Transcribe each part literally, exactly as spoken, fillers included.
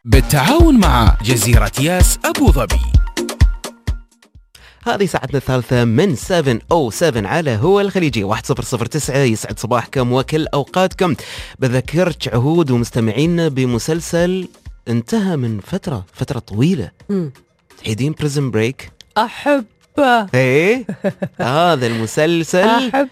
بالتعاون مع جزيرة ياس أبو ظبي. هذه ساعتنا الثالثة من سبعة أو سبعة على هو الخليجي واحد صفر صفر تسعة. يسعد صباحكم وكل أوقاتكم. بذكرك عهود ومستمعين بمسلسل انتهى من فترة فترة طويلة. تحيدين بريزن بريك؟ أحبه. ايه هذا المسلسل أحبه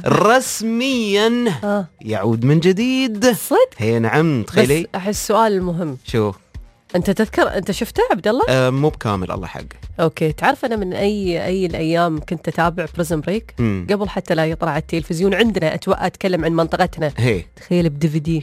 رسميا آه. يعود من جديد. صدق؟ هي نعم. تخيلي بس أحس السؤال المهم، شو أنت تذكر أنت شفته عبد الله؟ آه مو بكامل الله حق. أوكي، تعرف أنا من أي أي الأيام كنت أتابع بريزن بريك قبل حتى لا يطلع على التلفزيون عندنا. أتوقع أتكلم عن منطقتنا. هي تخيل بدي في دي.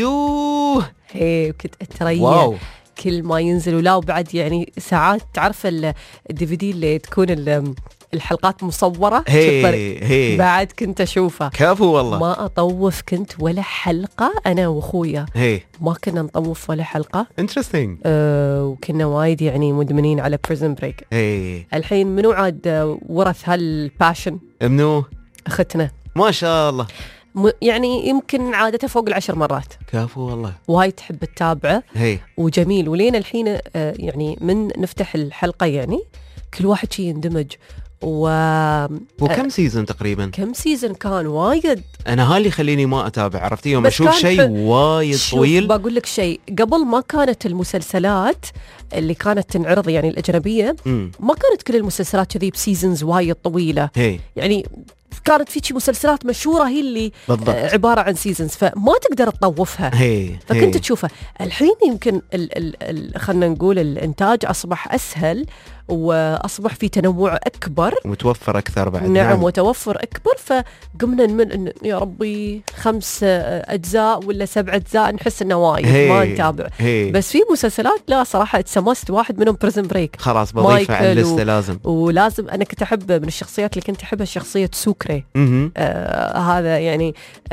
يوه هي كنت أتريا واو. كل ما ينزل، ولا وبعد يعني ساعات تعرف الدي في دي اللي تكون الحلقات مصورة. هي هي بعد كنت أشوفه. كافو والله. ما أطوف كنت ولا حلقة أنا وأخويا. هي ما كنا نطوف ولا حلقة. انترستينج. أه وكنا وايد يعني مدمنين على بريزن بريك. هي الحين منو عاد ورث هالباشن؟ منو؟ أختنا ما شاء الله. م- يعني يمكن عادته فوق العشر مرات. كافو والله. وايد تحب تتابعه هي وجميل. ولين الحين أه يعني من نفتح الحلقة يعني كل واحد شي يندمج. و وكم سيزن تقريبا؟ كم سيزن كان؟ وايد. انا هاللي خليني ما اتابع. عرفتي يوم بس اشوف كان شيء ح- وايد شوف طويل. بقول لك شيء، قبل ما كانت المسلسلات اللي كانت تنعرض يعني الأجنبية امم ما كانت كل المسلسلات كذي بسيزنز وايد طويلة. هي يعني كانت في شي مسلسلات مشهورة هي اللي بالضبط. آه، عبارة عن سيزنز، فما تقدر تطوفها. هي فكنت هي. تشوفها. الحين يمكن ال ال ال خلنا نقول الإنتاج أصبح أسهل وأصبح في تنوع أكبر. متوفر اكثر بعد. نعم, نعم وتوفر أكبر. فقمنا نمل إن يا ربي خمس آه، أجزاء ولا سبع أجزاء نحس إنه وايد ما نتابع. هي. بس في مسلسلات لا صراحة اتسمست. واحد منهم بريزن بريك. خلاص بضيفه على مايكل الليسته لازم. ولازم أنا كنت أحب من الشخصيات اللي كنت أحبها شخصية سوكري. اها آه هذا يعني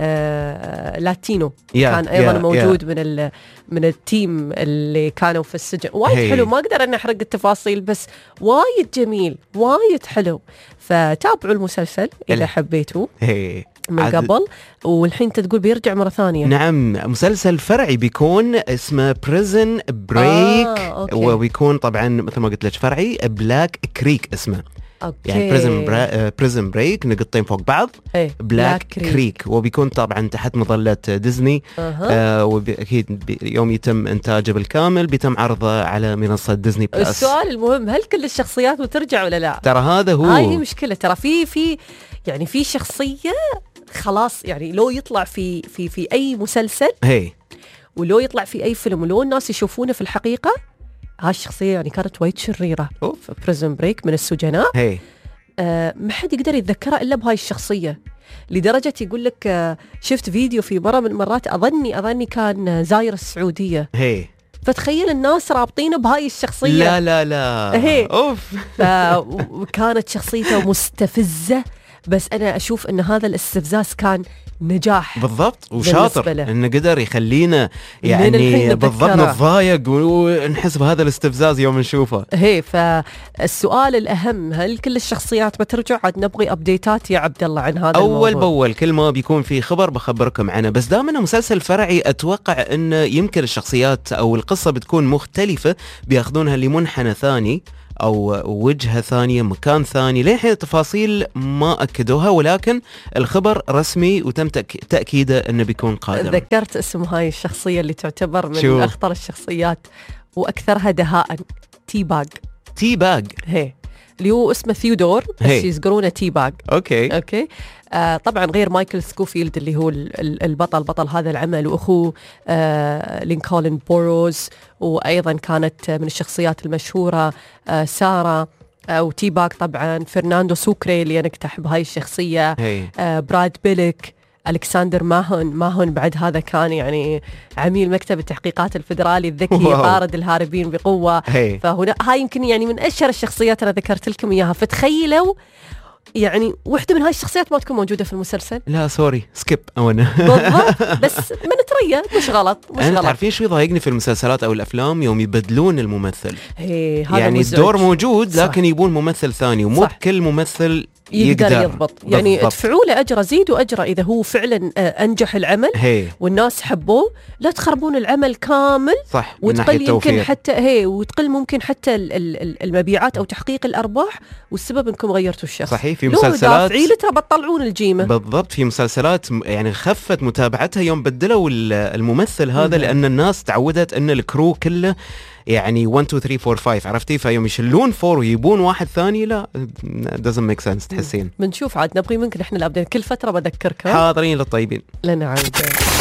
آه لاتينو. Yeah, كان أيضا yeah, موجود yeah. من ال من التيم اللي كانوا في السجن. وايد Hey. حلو. ما أقدر أن أحرق التفاصيل بس وايد جميل وايد حلو. فتابعوا المسلسل إذا ال- حبيتوا هي من عاد- قبل. والحين تقول بيرجع مرة ثانية. نعم مسلسل فرعي بيكون اسمه بريزن بريك. آه، أوكي. وبيكون طبعا مثل ما قلت لك فرعي بلاك كريك اسمه. أوكي. يعني بريزن برا... بريزن بريك نقطتين فوق بعض. إيه. بلاك كريك. كريك وبيكون طبعا تحت مظلة ديزني. أها. آه وأكيد بي... يوم يتم إنتاجه بالكامل بيتم عرضه على منصة ديزني بلس. السؤال المهم، هل كل الشخصيات بترجع ولا لا؟ ترى هذا هو. هاي هي مشكلة. ترى في في يعني في شخصية خلاص يعني لو يطلع في في في أي مسلسل هي ولو يطلع في أي فيلم ولو الناس يشوفونه في الحقيقة، هاي الشخصية يعني كانت وايد شريرة. أوف. في بريزن بريك من السجناء. هي آه ما حد يقدر يتذكرها إلا بهاي الشخصية. لدرجة يقول لك آه شفت فيديو في مرة من المرات أظني أظني كان زاير السعودية، هي فتخيل الناس رابطينه بهاي الشخصية. لا لا لا. هي. اوف. فكانت شخصيته مستفزة. بس أنا أشوف أن هذا الاستفزاز كان نجاح. بالضبط. بالنسبة وشاطر له. انه قدر يخلينا الحين يعني بالضبط نتذكره. نتضايق ونحس بهذا الاستفزاز يوم نشوفه. هي فالسؤال الأهم، هل كل الشخصيات بترجع؟ عاد نبغي أبديتات يا عبد الله عن هذا اول الموضوع. باول كل ما بيكون في خبر بخبركم عنه. بس دام انه مسلسل فرعي اتوقع انه يمكن الشخصيات او القصه بتكون مختلفه، بياخذونها لمنحنى ثاني او وجهه ثانيه مكان ثاني. للحين التفاصيل ما اكدوها، ولكن الخبر رسمي وتم تأك- تاكيده انه بيكون قادم. ذكرت اسم هاي الشخصية اللي تعتبر من شو؟ أخطر الشخصيات وأكثرها دهاء، تي باج. تي باج. هي اللي هو اسمه ثيودور بس هي. يذكرونه تي باج. اوكي. اوكي. آه طبعا غير مايكل سكوفيلد اللي هو ال- ال- البطل بطل هذا العمل، واخوه آه لينكولن بوروز، وايضا كانت من الشخصيات المشهوره آه ساره آه وتي باك. طبعا فرناندو سوكري اللي انا كنت احب هاي الشخصيه. هي آه براد بيلك، ألكسندر ماهون. ماهون بعد هذا كان يعني عميل مكتب التحقيقات الفدرالي الذكي، واو. طارد الهاربين بقوه. هي فهنا هاي يمكن يعني من أشهر الشخصيات أنا ذكرت لكم إياها. فتخيلوا يعني واحدة من هاي الشخصيات ما تكون موجودة في المسلسل. لا سوري سكيب او انا. بالضبط. بس من تريا مش غلط مش أنت غلط. عارفين شو يضايقني في المسلسلات أو الأفلام؟ يوم يبدلون الممثل. هي هذا يعني مزعج. الدور موجود صح. لكن يبون ممثل ثاني، ومو صح. بكل ممثل يقدر, يقدر يضبط يعني بالضبط. ادفعوا له أجره، زيدوا أجره إذا هو فعلا أنجح العمل هي. والناس حبوه. لا تخربون العمل كامل. صح. وتقل يمكن حتى هي وتقل ممكن حتى المبيعات أو تحقيق الأرباح، والسبب أنكم غيرتوا الشخص. صحيح. في مسلسلات ترى بتطلعون الجيمة. بالضبط. في مسلسلات يعني خفت متابعتها يوم بدلوا الممثل هذا، لأن الناس تعودت أن الكرو كله يعني واحد اثنين ثلاثة أربعة خمسة، عرفتي؟ فيوم يشلون فور ويبون واحد ثاني، لا doesn't make sense. تحسين بنشوف عاد نبغي منك نحن الأبدين كل فترة بذكرك. حاضرين للطيبين. لنعود.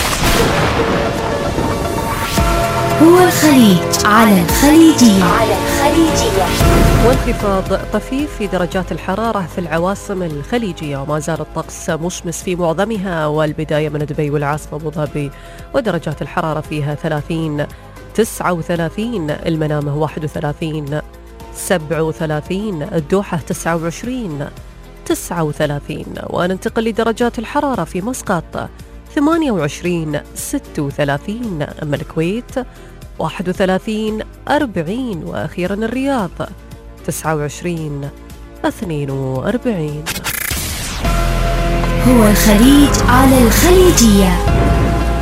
هو الخليج على الخليجية. على الخليجية. وانخفاض طفيف في درجات الحرارة في العواصم الخليجية، وما زال الطقس مشمس في معظمها، والبداية من دبي والعاصمة أبو ظبي ودرجات الحرارة فيها ثلاثين، تسعة وثلاثين، المنامة واحد وثلاثين، سبعة وثلاثين، الدوحة تسعة وعشرين، تسعة وثلاثين. وننتقل لدرجات الحرارة في مسقط ثمانية وعشرين، ستة وثلاثين، أما الكويت واحد وثلاثين، أربعين، وأخيرا الرياض تسعة وعشرين، اثنين وأربعين. هو الخليج على الخليجية.